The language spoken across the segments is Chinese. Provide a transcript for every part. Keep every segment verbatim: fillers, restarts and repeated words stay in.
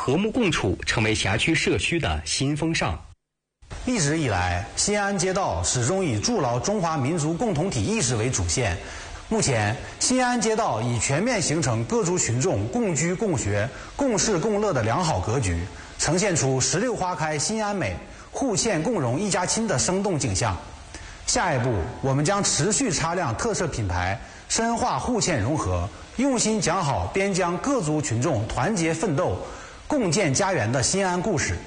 和睦共处成为辖区社区的新风尚。 一直以来，新安街道始终以筑牢中华民族共同体意识为主线。目前，新安街道已全面形成各族群众共居共学、共事共乐的良好格局，呈现出十六花开新安美、互嵌共荣一家亲的生动景象。下一步，我们将持续擦亮特色品牌，深化互嵌融合，用心讲好边疆各族群众团结奋斗、共建家园的新安故事。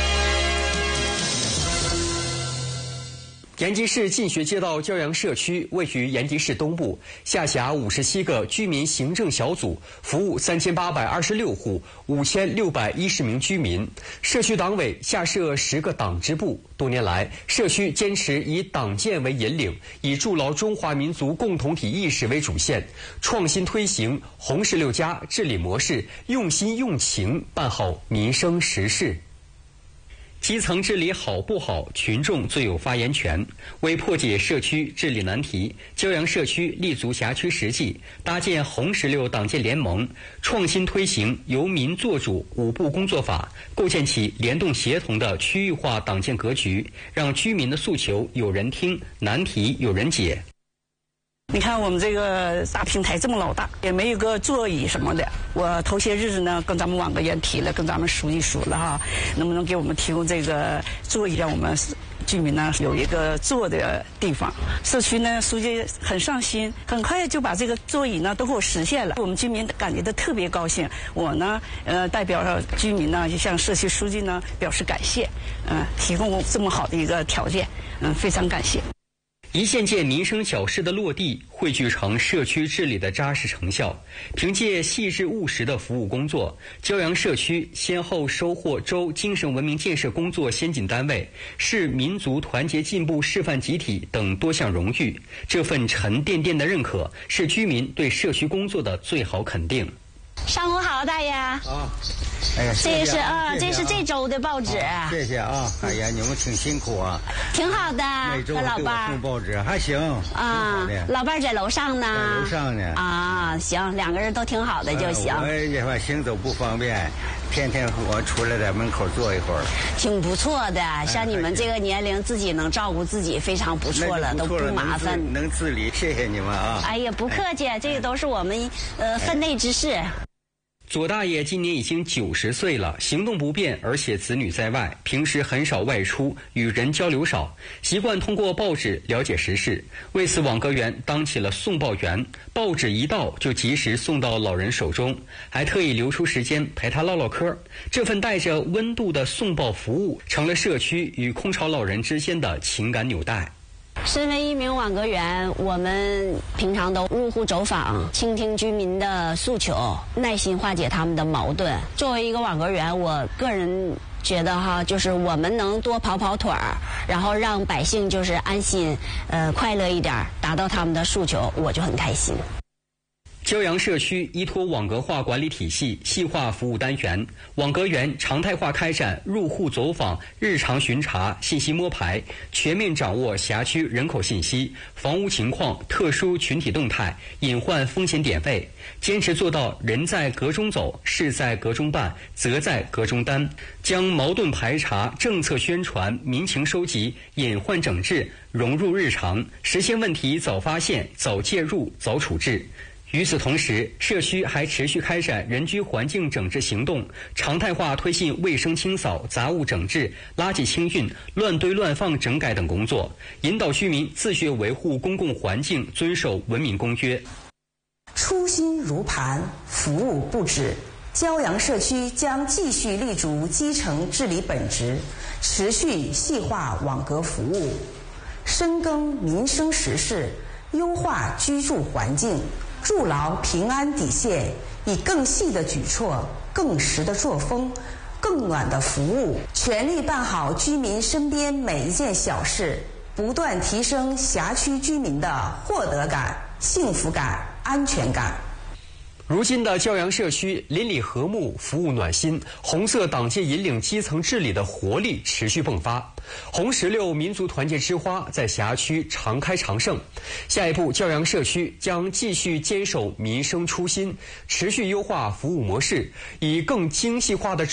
延吉市进学街道骄阳社区位于延吉市东部，下辖五十七个居民行政小组，服务三千八百二十六户、五千六百一十名居民。社区党委下设十个党支部。多年来，社区坚持以党建为引领，以筑牢中华民族共同体意识为主线，创新推行红十六加治理模式，用心用情办好民生实事。基层治理好不好，群众最有发言权。为破解社区治理难题，骄阳社区立足辖区实际，搭建红十六党建联盟，创新推行由民做主五步工作法，构建起联动协同的区域化党建格局，让居民的诉求有人听，难题有人解。 你看我们这个大平台这么老大，也没有个座椅什么的。我头些日子呢，跟咱们网格员提了，跟咱们书记说了哈，能不能给我们提供这个座椅，让我们居民呢有一个坐的地方。社区呢，书记很上心，很快就把这个座椅呢都给我实现了。我们居民感觉到特别高兴。我呢，呃，代表居民呢，就向社区书记呢表示感谢，嗯、呃，提供这么好的一个条件，嗯、呃，非常感谢。 一线件民生小事的落地，汇聚成社区治理的扎实成效。凭借细致务实的服务工作，骄阳社区先后收获州精神文明建设工作先进单位、市民族团结进步示范集体等多项荣誉。这份沉甸甸的认可，是居民对社区工作的最好肯定。 上午好，大爷。啊， 哎呀， 这是啊， 这是这周的报纸。 啊、谢谢啊，哎呀，你们挺辛苦啊。 挺好的， 每周和老伴儿送报纸还行啊。老伴儿在楼上呢。 在楼上呢。 啊，行，两个人都挺好的就行。 我也反行走不方便，天天我出来在门口坐一会儿。 挺不错的，像你们这个年龄，自己能照顾自己，非常不错了，都不麻烦。 能自理，谢谢你们啊。 哎呀，不客气，这个都是我们呃分内之事。 左大爷今年已经九十岁了，行动不便，而且子女在外，平时很少外出，与人交流少，习惯通过报纸了解时事。为此，网格员当起了送报员，报纸一到就及时送到老人手中，还特意留出时间陪他唠唠嗑。这份带着温度的送报服务，成了社区与空巢老人之间的情感纽带。 身为一名网格员，我们平常都入户走访，倾听居民的诉求，耐心化解他们的矛盾。作为一个网格员，我个人觉得哈，就是我们能多跑跑腿儿，然后让百姓就是安心，呃，快乐一点，达到他们的诉求，我就很开心。 骄阳社区依托网格化管理体系，细化服务单元，网格员常态化开展入户走访、日常巡查、信息摸排，全面掌握辖区人口信息、房屋情况、特殊群体动态、隐患风险点位，坚持做到人在阁中走，事在阁中办，责在阁中担，将矛盾排查、政策宣传、民情收集、隐患整治融入日常，实现问题早发现、早介入、早处置。与此同时，社区还持续开展人居环境整治行动，常态化推进卫生清扫、杂物整治、垃圾清运、乱堆乱放整改等工作，引导居民自觉维护公共环境，遵守文明公约。 初心如磐，服务不止。骄阳社区将继续立足基层治理本职，持续细化网格服务，深耕民生实事，优化居住环境，筑牢平安底线，以更细的举措、更实的作风、更暖的服务，全力办好居民身边每一件小事，不断提升辖区居民的获得感、幸福感、安全感。 如今的骄阳社区邻里和睦，服务暖心，红色党建引领基层治理的活力持续迸发。红十六民族团结之花在辖区常开常盛。下一步，骄阳社区将继续坚守民生初心，持续优化服务模式，以更精细化的